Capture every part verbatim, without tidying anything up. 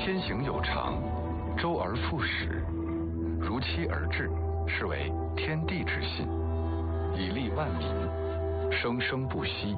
天行有常，周而复始，如期而至，是为天地之信，以利万民，生生不息。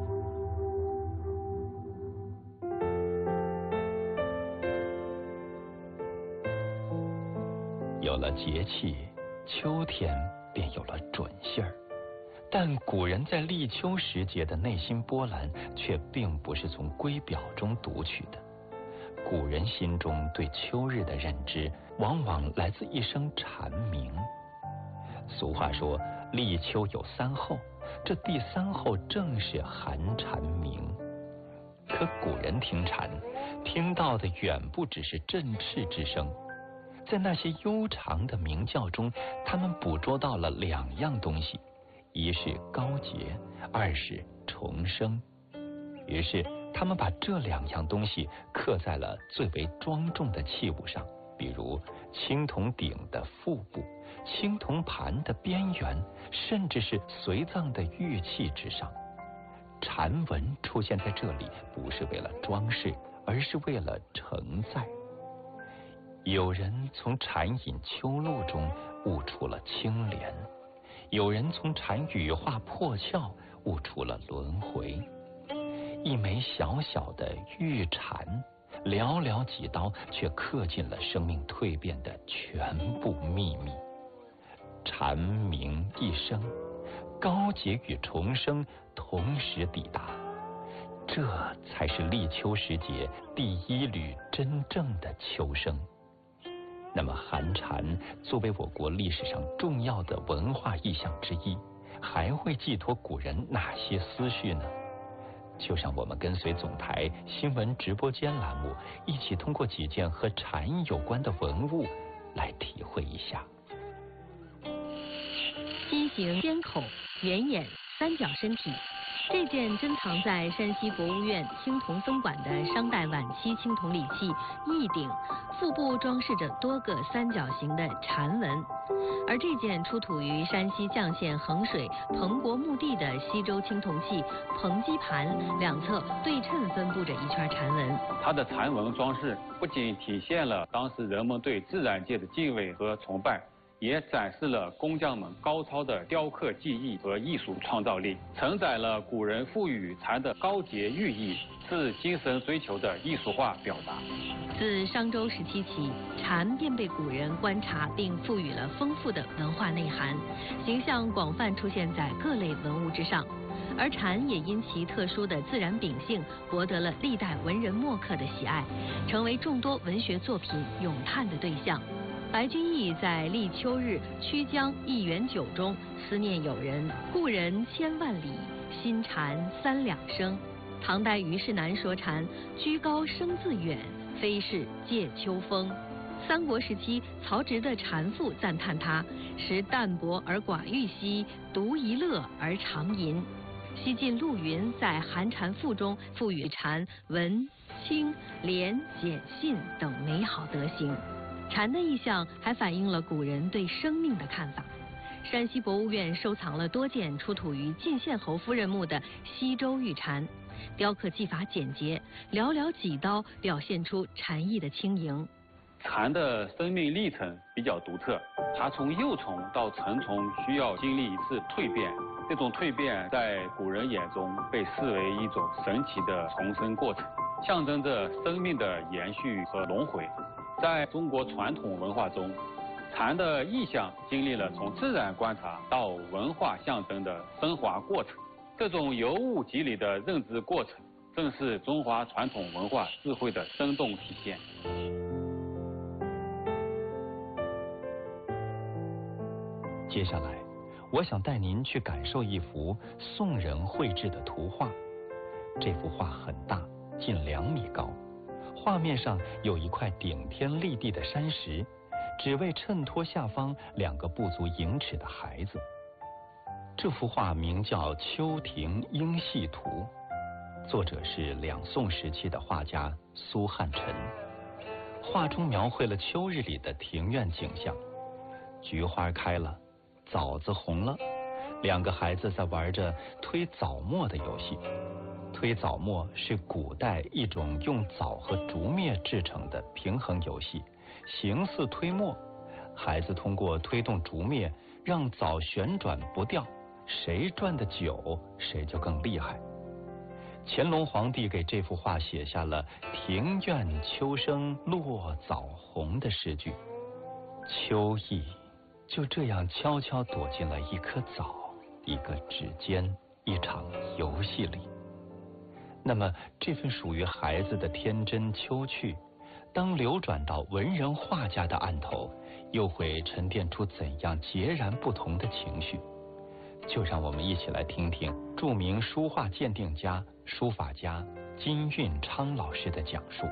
有了节气，秋天便有了准信儿。但古人在立秋时节的内心波澜，却并不是从龟表中读取的。古人心中对秋日的认知，往往来自一声蝉鸣。俗话说，立秋有三候，这第三候正是寒蝉鸣。可古人听蝉，听到的远不只是振翅之声。在那些悠长的鸣叫中，他们捕捉到了两样东西，一是高洁，二是重生。于是他们把这两样东西刻在了最为庄重的器物上，比如青铜鼎的腹部、青铜盘的边缘，甚至是随葬的玉器之上。蝉纹出现在这里，不是为了装饰，而是为了承载。有人从蝉饮秋露中悟出了清廉，有人从蝉羽化破壳悟出了轮回。一枚小小的玉蝉，寥寥几刀，却刻进了生命蜕变的全部秘密。蝉鸣一声，高洁与重生同时抵达，这才是立秋时节第一缕真正的秋声。那么寒蝉作为我国历史上重要的文化意象之一，还会寄托古人哪些思绪呢？就让我们跟随总台新闻直播间栏目，一起通过几件和蝉有关的文物来体会一下。 鸡形尖口，圆眼，三角身体。这件珍藏在山西博物院青铜分馆的商代晚期青铜礼器翼鼎，腹部装饰着多个三角形的蝉纹。而这件出土于山西绛县衡水彭国墓地的西周青铜器彭基盘，两侧对称分布着一圈蝉纹。 它的蝉纹装饰不仅体现了当时人们对自然界的敬畏和崇拜，也展示了工匠们高超的雕刻技艺和艺术创造力，承载了古人赋予蝉的高洁寓意，是精神追求的艺术化表达。 自商周时期起，蝉便被古人观察并赋予了丰富的文化内涵，形象广泛出现在各类文物之上。而蝉也因其特殊的自然秉性，博得了历代文人墨客的喜爱，成为众多文学作品咏叹的对象。白居易在《立秋日曲江一园酒》中思念友人，故人千万里，新蝉三两声。唐代虞世南说蝉居高声自远，非是借秋风。三国时期，曹植的蝉赋赞叹他时淡泊而寡欲兮，独一乐而长吟。西晋陆云在《寒蝉赋》中赋予蝉文、清、廉、简、信等美好德行。蝉的意象还反映了古人对生命的看法。山西博物院收藏了多件出土于晋献侯夫人墓的西周玉蝉，雕刻技法简洁，寥寥几刀表现出蝉翼的轻盈。 蝉的生命历程比较独特，它从幼虫到成虫需要经历一次蜕变，这种蜕变在古人眼中被视为一种神奇的重生过程，象征着生命的延续和轮回。在中国传统文化中，蝉的意象经历了从自然观察到文化象征的升华过程。这种由物及理的认知过程，正是中华传统文化智慧的生动体现。 接下来，我想带您去感受一幅宋人绘制的图画。这幅画很大，近两米高。画面上有一块顶天立地的山石，只为衬托下方两个不足盈尺的孩子。这幅画名叫《秋庭莺戏图》，作者是两宋时期的画家苏汉臣。画中描绘了秋日里的庭院景象，菊花开了，枣子红了，两个孩子在玩着推枣磨的游戏。推推枣磨是古代一种用枣和竹篾制成的平衡游戏，形似推磨。孩子通过推动竹篾，让枣旋转不掉，谁转得久，谁就更厉害。乾隆皇帝给这幅画写下了“庭院秋声落枣红”的诗句，秋意就这样悄悄躲进了一颗枣、一个指尖、一场游戏里。那么，这份属于孩子的天真秋趣，当流转到文人画家的案头，又会沉淀出怎样截然不同的情绪？就让我们一起来听听著名书画鉴定家、书法家金运昌老师的讲述。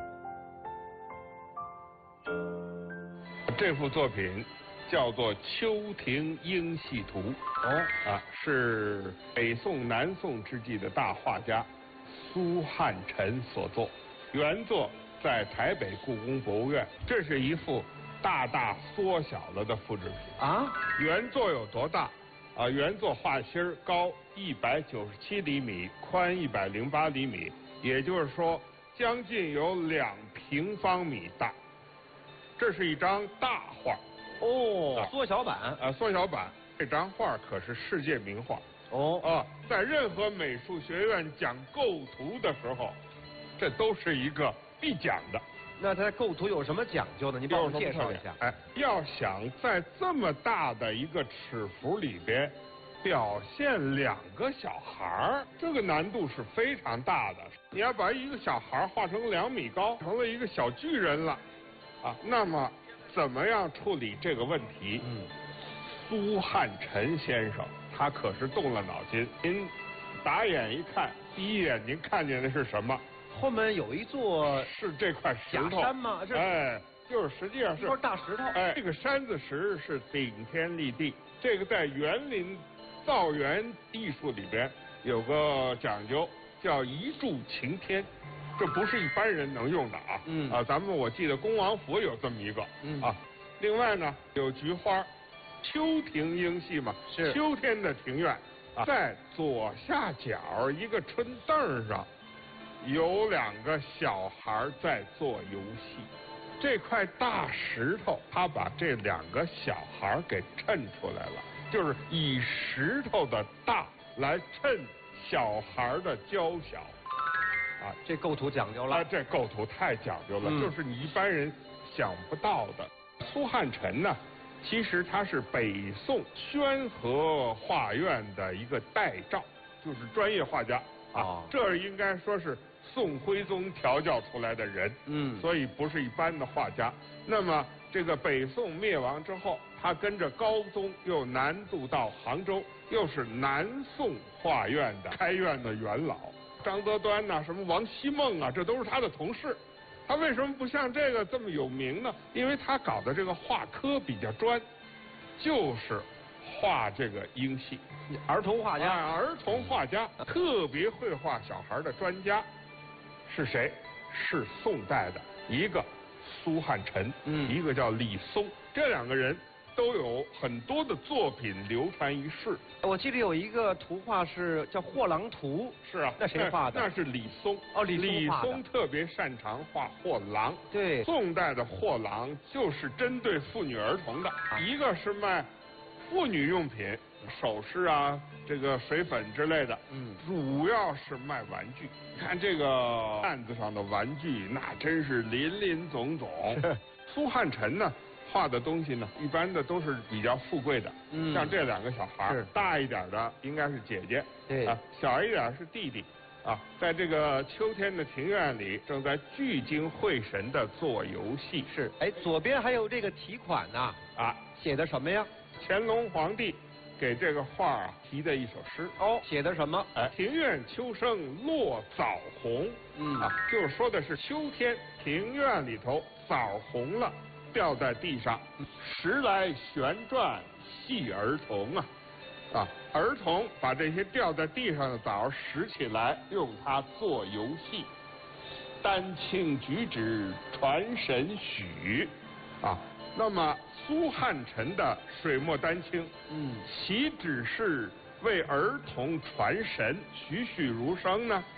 这幅作品叫做《秋庭莺戏图》，哦啊，是北宋、南宋之际的大画家苏汉臣所作，原作在台北故宫博物院。这是一幅大大缩小了的复制品啊。原作有多大？啊，原作画心儿高一百九十七厘米，宽一百零八厘米，也就是说将近有两平方米大。这是一张大画。 哦，啊、缩小版啊，缩小版。这张画可是世界名画。哦啊，在任何美术学院讲构图的时候，这都是一个必讲的。 那它构图有什么讲究呢？您帮我们介绍一下。 哎，要想在这么大的一个尺幅里边表现两个小孩儿，这个难度是非常大的。你要把一个小孩画成两米高，成了一个小巨人了，啊，那么怎么样处理这个问题？嗯，苏汉臣先生他可是动了脑筋。您打眼一看，第一眼您看见的是什么？ 后面有一座是这块石头假山吗？这哎，就是实际上是一块大石头。 哎，这个山子石是顶天立地。这个在园林造园艺术里边有个讲究，叫一柱擎天，这不是一般人能用的啊。嗯啊，咱们我记得恭王府有这么一个。嗯啊，另外呢有菊花，秋庭莺戏嘛，是秋天的庭院啊，在左下角一个春凳上。有两个小孩在做游戏，这块大石头，他把这两个小孩给衬出来了，就是以石头的大来衬小孩的娇小。 啊，这构图讲究了。 啊，这构图太讲究了，嗯、就是你一般人想不到的。苏汉臣呢，其实他是北宋宣和画院的一个代照，就是专业画家啊，哦、这应该说是宋徽宗调教出来的人，嗯，所以不是一般的画家。那么这个北宋灭亡之后，他跟着高宗又南渡到杭州，又是南宋画院的开院的元老。张择端呐、啊，什么王希孟啊，这都是他的同事。他为什么不像这个这么有名呢？因为他搞的这个画科比较专，就是画这个莺戏， 儿童画家， 啊、儿童画家，特别会画小孩的专家。是谁？是宋代的一个苏汉臣，嗯，一个叫李松，这两个人都有很多的作品流传于世。 我记得有一个图画是叫《货郎图》， 是啊， 那谁画的？ 那是李松。 哦，李松李松特别擅长画货郎。 对， 宋代的货郎就是针对妇女儿童的，啊、一个是卖妇女用品。首饰啊，这个水粉之类的，嗯，主要是卖玩具。你看这个案子上的玩具，那真是林林总总。苏汉臣呢，画的东西呢，一般的都是比较富贵的，嗯，像这两个小孩，大一点的应该是姐姐，对啊，小一点是弟弟，啊，在这个秋天的庭院里，正在聚精会神的做游戏。 是，哎，左边还有这个题款呢，啊，写的什么呀？ 乾隆皇帝给这个画啊题的一首诗。 哦，写的什么？ 哎，庭院秋声落枣红。嗯啊，就是说的是秋天庭院里头枣红了，掉在地上，时来旋转戏儿童啊，啊，儿童把这些掉在地上的枣拾起来，用它做游戏。丹青举止传神许，啊。那么苏汉臣的水墨丹青，嗯，岂只是为儿童传神、栩栩如生呢？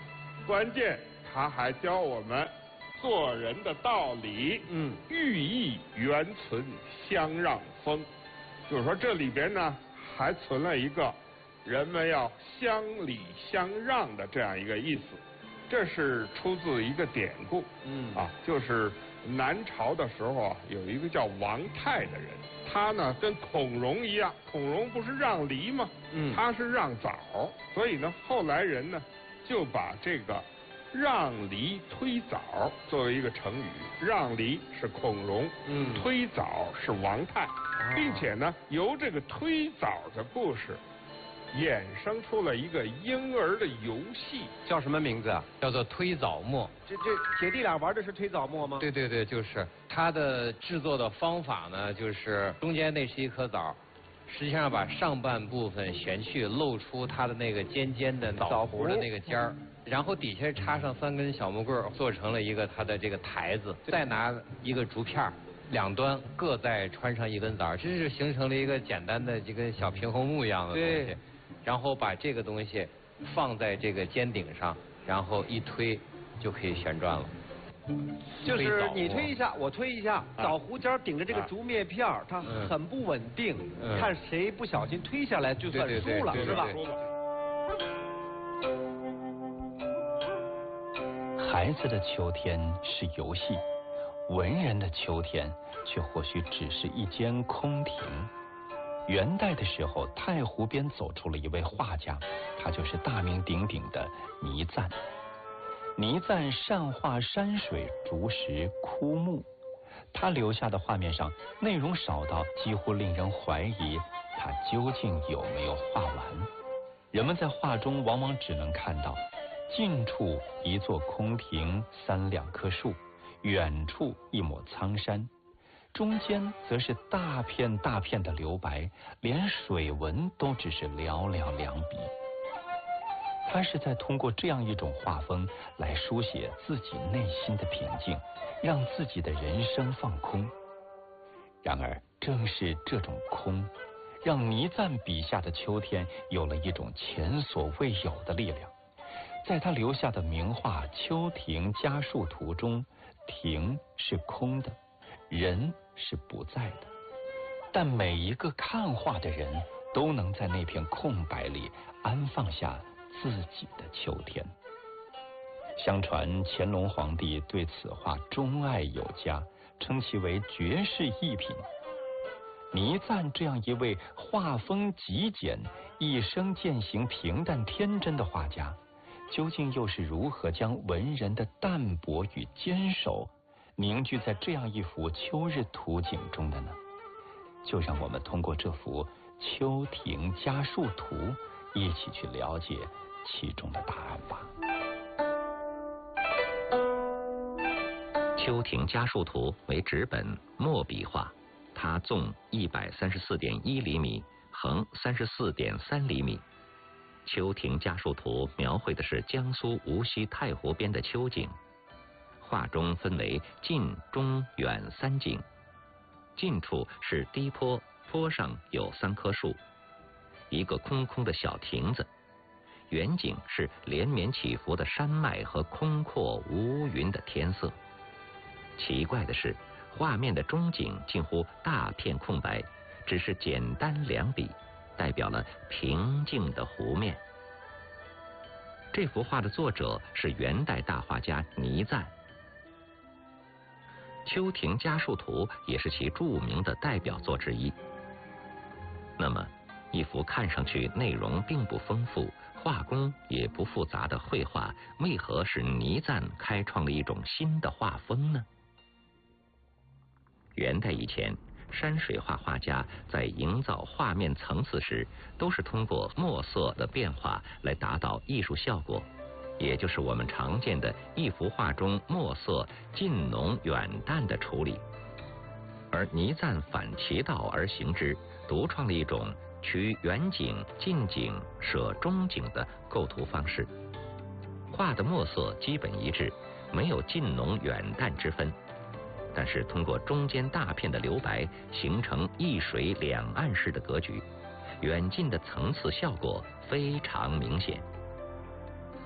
关键他还教我们做人的道理。嗯，寓意原存相让风，就是说这里边呢还存了一个人们要相礼相让的这样一个意思。这是出自一个典故。嗯啊，就是南朝的时候啊，有一个叫王泰的人，他呢跟孔融一样，孔融不是让梨吗？嗯，他是让枣，所以呢后来人呢就把这个让梨推枣作为一个成语，让梨是孔融，嗯，推枣是王泰，并且呢由这个推枣的故事衍生出了一个婴儿的游戏， 叫什么名字啊？ 叫做推枣磨。 这这姐弟俩玩的是推枣磨吗？ 对对对，就是它的制作的方法呢，就是中间那是一颗枣，实际上把上半部分旋去，露出它的那个尖尖的枣核的那个尖儿，然后底下插上三根小木棍，做成了一个它的这个台子，再拿一个竹片，两端各再穿上一根枣，这是形成了一个简单的这个小平衡木一样的东西。然后把这个东西放在这个尖顶上，然后一推就可以旋转了。 就是你推一下，我推一下，枣核尖顶着这个竹篾片儿，它很不稳定， 嗯、 看谁不小心推下来就算输了， 对对对对是吧？ 孩子的秋天是游戏，文人的秋天却或许只是一间空庭。元代的时候，太湖边走出了一位画家，他就是大名鼎鼎的倪瓒。倪瓒善画山水、竹石、枯木，他留下的画面上内容少到几乎令人怀疑他究竟有没有画完。人们在画中往往只能看到近处一座空庭，三两棵树，远处一抹苍山，中间则是大片大片的留白，连水纹都只是寥寥两笔。他是在通过这样一种画风来书写自己内心的平静，让自己的人生放空。然而正是这种空，让倪瓒笔下的秋天有了一种前所未有的力量。在他留下的名画《秋亭家树图》中，亭是空的，人是不在的，但每一个看画的人都能在那片空白里安放下自己的秋天。相传乾隆皇帝对此画钟爱有加，称其为绝世异品。倪瓒这样一位画风极简、一生践行平淡天真的画家，究竟又是如何将文人的淡泊与坚守凝聚在这样一幅秋日图景中的呢？就让我们通过这幅《秋亭家树图》一起去了解其中的答案吧。 《秋亭家树图》为纸本墨笔画，它纵一百三十四点一厘米，横三十四点三厘米。《秋亭家树图》描绘的是江苏无锡太湖边的秋景，画中分为近、中、远三景。近处是低坡，坡上有三棵树，一个空空的小亭子。远景是连绵起伏的山脉和空阔无云的天色。奇怪的是，画面的中景近乎大片空白，只是简单两笔，代表了平静的湖面。这幅画的作者是元代大画家倪瓒，《秋亭家树图》也是其著名的代表作之一。那么，一幅看上去内容并不丰富、画工也不复杂的绘画，为何使倪瓒开创了一种新的画风呢？元代以前，山水画画家在营造画面层次时，都是通过墨色的变化来达到艺术效果，也就是我们常见的一幅画中墨色近浓远淡的处理。而倪瓒反其道而行之，独创了一种取远景、近景、舍中景的构图方式。画的墨色基本一致，没有近浓远淡之分，但是通过中间大片的留白，形成一水两岸式的格局，远近的层次效果非常明显。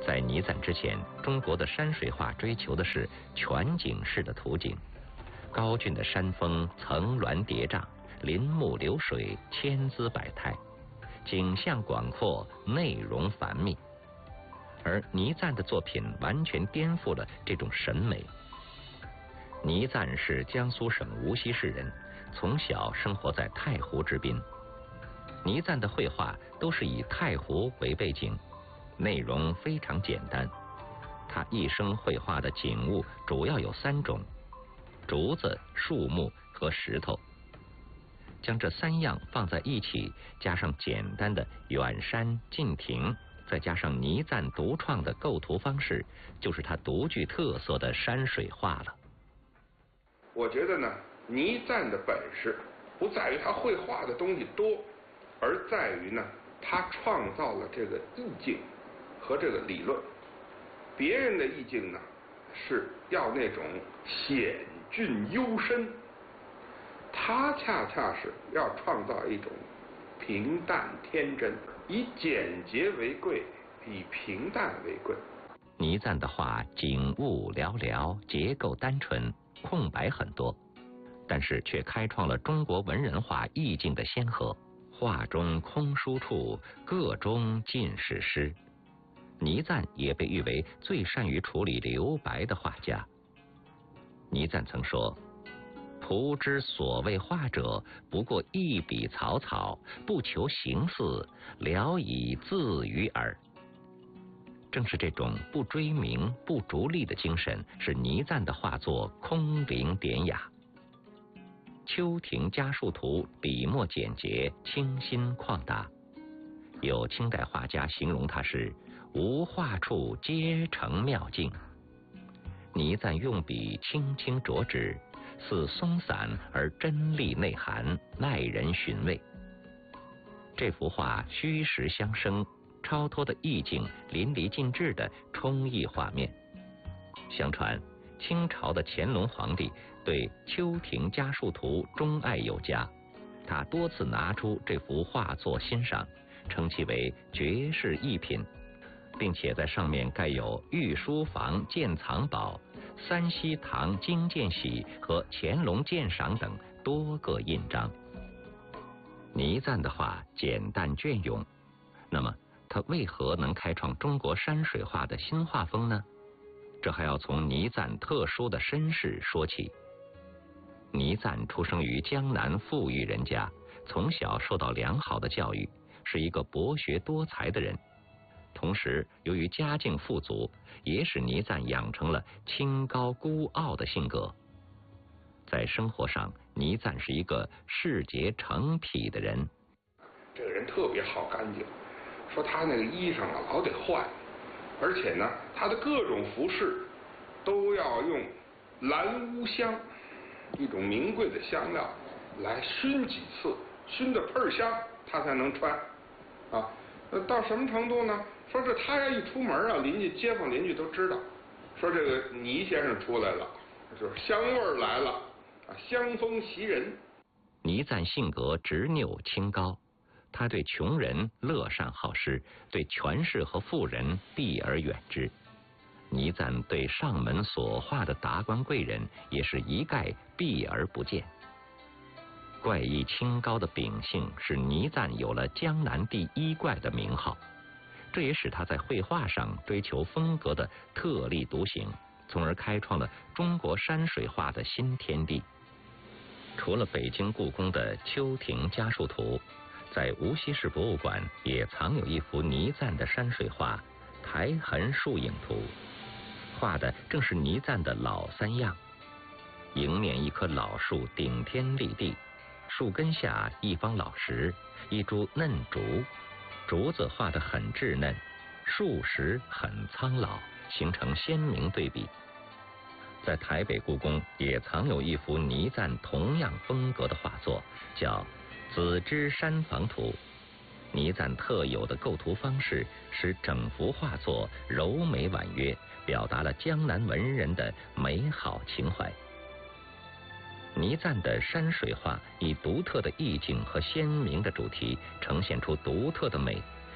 在倪瓒之前，中国的山水画追求的是全景式的图景，高峻的山峰层峦叠嶂，林木流水，千姿百态，景象广阔，内容繁密。而倪瓒的作品完全颠覆了这种审美。倪瓒是江苏省无锡市人，从小生活在太湖之滨。倪瓒的绘画都是以太湖为背景，内容非常简单。他一生绘画的景物主要有三种：竹子、树木和石头。将这三样放在一起，加上简单的远山、近亭，再加上倪瓒独创的构图方式，就是他独具特色的山水画了。 我觉得呢，倪瓒的本事不在于他绘画的东西多，而在于呢，他创造了这个意境和这个理论。别人的意境呢，是要那种险峻幽深，他恰恰是要创造一种平淡天真，以简洁为贵，以平淡为贵。 倪瓒的画景物寥寥，结构单纯，空白很多，但是却开创了中国文人画意境的先河。画中空疏处，个中尽是诗。倪瓒也被誉为最善于处理留白的画家。倪瓒曾说：“图之所谓画者，不过一笔草草，不求形似，聊以自娱耳。”正是这种不追名、不逐利的精神，使倪瓒的画作空灵典雅。《秋亭家书图》笔墨简洁，清新旷达。有清代画家形容它是无画处皆成妙境。倪瓒用笔轻轻着纸，似松散而真丽内涵，耐人寻味。这幅画虚实相生，超脱的意境淋漓尽致的充溢画面。相传清朝的乾隆皇帝对《秋亭家书图》钟爱有加，他多次拿出这幅画作欣赏，称其为绝世异品，并且在上面盖有御书房鉴藏宝、三希堂经鉴喜和乾隆鉴赏等多个印章。倪瓒的画简淡隽永，那么他为何能开创中国山水画的新画风呢？这还要从倪瓒特殊的身世说起。倪瓒出生于江南富裕人家，从小受到良好的教育，是一个博学多才的人。同时，由于家境富足，也使倪瓒养成了清高孤傲的性格。在生活上，倪瓒是一个视洁诚癖的人。 这个人特别好干净，说他那个衣裳啊老得换，而且呢，他的各种服饰都要用兰乌香，一种名贵的香料来熏几次，熏的倍儿香，他才能穿。啊，呃，到什么程度呢？说这他要一出门啊，邻居街坊邻居都知道，说这个倪先生出来了，就是香味儿来了，啊，香风袭人。 倪瓒性格执拗清高，他对穷人乐善好施，对权势和富人避而远之。倪瓒对上门所画的达官贵人也是一概避而不见。怪异清高的秉性使倪瓒有了江南第一怪的名号，这也使他在绘画上追求风格的特立独行，从而开创了中国山水画的新天地。除了北京故宫的《秋亭家书图》，在无锡市博物馆也藏有一幅倪瓒的山水画《苔痕树影图》，画的正是倪瓒的老三样。迎面一棵老树顶天立地，树根下一方老石，一株嫩竹，竹子画得很稚嫩，树石很苍老，形成鲜明对比。在台北故宫也藏有一幅倪瓒同样风格的画作，叫《紫芝山房图》。倪瓒特有的构图方式使整幅画作柔美婉约，表达了江南文人的美好情怀。倪瓒的山水画以独特的意境和鲜明的主题呈现出独特的美，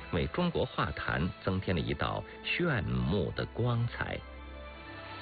为中国画坛增添了一道炫目的光彩。